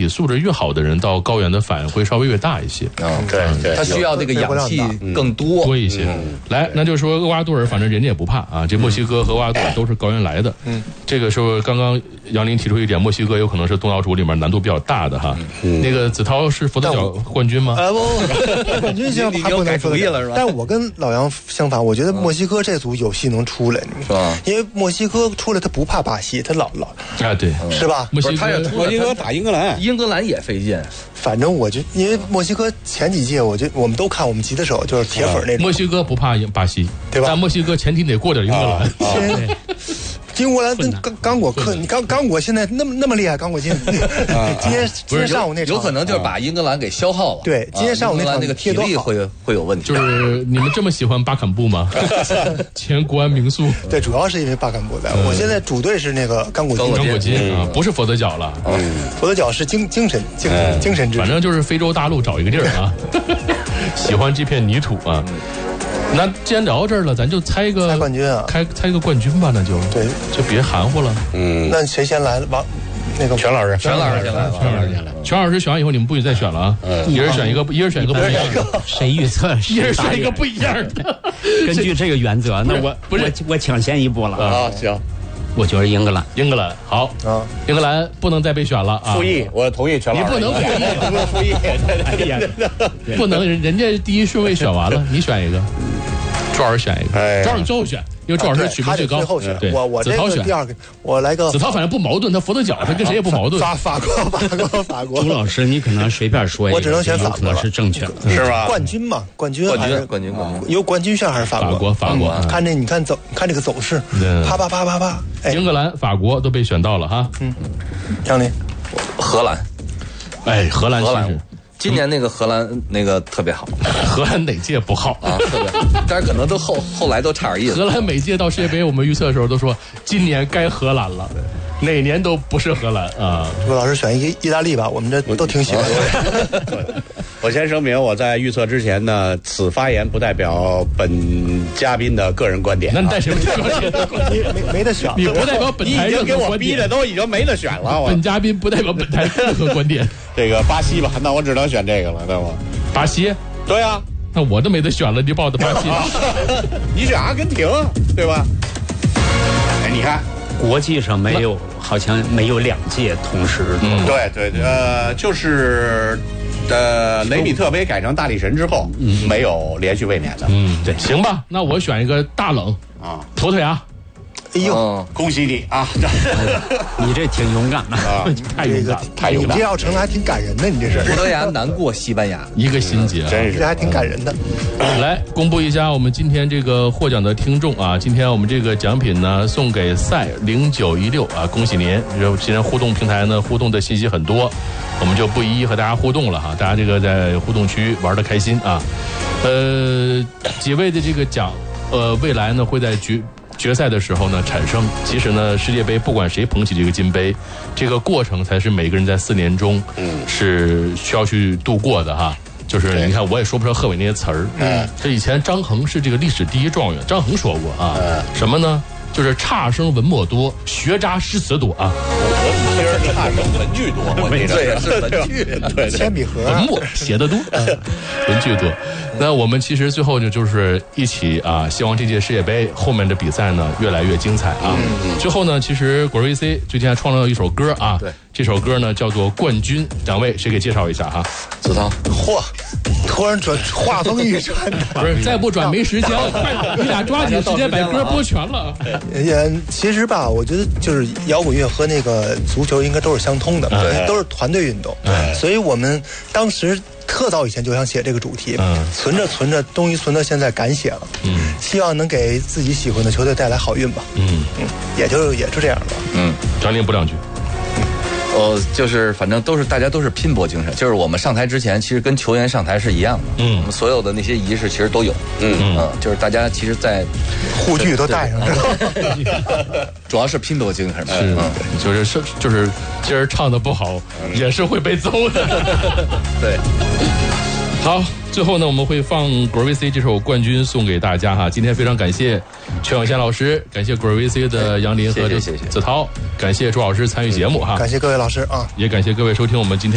素质越好的人到高原的反应会稍微越大一些。 对，他需要这个氧气更多一些。来，那就说厄瓜多尔，反正人家也不怕啊。这墨西哥和厄瓜多尔都是高原来的。这个时候刚刚杨林提出一点，墨西哥有可能是东道主里面难度比较大的哈。那个子涛是佛得角冠军吗？ 不，冠军现在还不能主意了是吧？ 但我跟老杨相反，我觉得墨西哥这组有戏能出来， 是吧？ 因为墨西哥出来他不怕巴西，他老啊对， 是吧？ 墨西哥打英格兰， 英格兰也费劲。 反正我就因为墨西哥前几届，我们都看我们吉他手就是铁粉那种。 墨西哥不怕巴西， 对吧？ 但墨西哥前提得过点英格兰。 英格兰刚果克，你刚果现在那么厉害，刚果今天上午那场有可能就是把英格兰给消耗了。 对，今天上午那场那个体力会有问题。 就是你们这么喜欢巴坎布吗？前国安名宿。 对，主要是因为巴坎布在。我现在主队是那个刚果金啊，不是佛得角了。 佛得角是精神之。 反正就是非洲大陆找一个地儿啊，喜欢这片泥土啊。那既然聊到这儿了，咱就猜冠军啊， 猜一个冠军吧，那就对， 就别含糊了。 那谁先来？那个全老师先来。 全老师选完以后，你们不许再选了啊！一人选一个不一样的。 谁预测？ 一人选一个不一样的。 根据这个原则，那我抢先一步了啊！行。 我觉得英格兰好啊，英格兰不能再被选了啊！ 复议，我同意全老师。 你不能复议， 不能，人家第一顺位选完了，你选一个，朱老师选一个，朱老师最后选，因为朱老师取名最高。 对，我子涛选第二个，我来个子涛，反正不矛盾，他佛得角，他跟谁也不矛盾。 法国。 朱老师，你可能随便说一个， 我只能选法国， 是正确的， 是吧？ 冠军嘛，冠军有冠军选还是法国？法国， 看这，你看这个走势，啪， 英格兰、法国都被选到了哈。 张林， 荷兰， 荷兰其实今年那个荷兰那个特别好。 荷兰哪届不好啊？特别好，但是可能都后来都差点意思。 荷兰每届到世界杯，我们预测的时候都说今年该荷兰了。哪年都不是荷兰啊！ 朱老师选意大利吧，我们这都挺喜欢的。我先声明，我在预测之前呢，此发言不代表本嘉宾的个人观点。 那你带什么观点？ 没得选， 你不代表本台任何观点。 你已经给我逼的都已经没得选了。 本嘉宾不代表本台任何观点。 这个巴西吧，那我只能选这个了，对吗？ 巴西？ 对啊， 那我都没得选了，你报的巴西？ 你选阿根廷，对吧？哎，你看。 国际上好像没有2届同时。 对，就是雷比特杯改成大力神之后，没有连续卫冕的。 对，行吧，那我选一个大冷啊，葡萄牙。 哎呦， 恭喜你啊！ 你这挺勇敢的啊， 太勇敢， 太勇敢！你这要成了还挺感人的，你这是。 葡萄牙难过西班牙， 一个心结， 真是还挺感人的。 来公布一下我们今天这个获奖的听众啊，今天我们这个奖品呢送给赛0916啊，恭喜您！今天互动平台呢互动的信息很多，我们就不一一和大家互动了哈，大家这个在互动区玩得开心啊。几位的这个奖，未来呢会在决赛的时候呢产生。其实呢，世界杯不管谁捧起这个金杯，这个过程才是每个人在4年中是需要去度过的哈。就是你看，我也说不出贺伟那些词儿。这以前张衡是这个历史第1状元，张衡说过啊，什么呢？就是差生文墨多，学渣诗词多啊。 其实差生文具多，我记得对，是文具， 对， 铅笔盒， 文墨写得多，文具多。那我们其实最后呢，就是一起啊，希望这届世界杯后面的比赛呢越来越精彩啊。最后呢，其实果瑞 VC 最近还创造了一首歌啊，对，这首歌呢叫做《冠军》，两位谁给介绍一下哈？ 子韬， 嚯，突然转话锋一转， 不是再不转没时间了，快点，你俩抓紧时间把歌播全了。 其实吧，我觉得就是摇滚乐和那个足球应该都是相通的，都是团队运动，所以我们当时特早以前就想写这个主题，存着，终于存到现在敢写了，希望能给自己喜欢的球队带来好运吧，也就这样吧， 张琳补两句。 就是反正大家都是拼搏精神，就是我们上台之前，其实跟球员上台是一样的，我们所有的那些仪式其实都有，就是大家其实在护具都带上， 主要是拼搏精神， 就是今儿唱的不好，也是会被揍的， 对。 好，最后呢，我们会放果儿 VC 这首《冠军》送给大家哈。今天非常感谢全永贤老师，感谢果儿 VC 的杨林和子韬，感谢朱老师参与节目哈， 感谢各位老师啊， 也感谢各位收听我们今天。